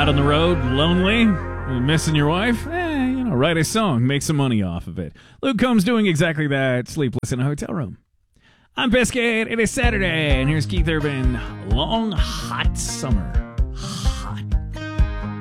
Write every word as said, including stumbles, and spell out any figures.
out on the road, lonely, missing your wife? Eh, you know, write a song, make some money off of it. Luke Combs doing exactly that, sleepless in a hotel room. I'm Biscuit, it is Saturday, and here's Keith Urban, Long Hot Summer.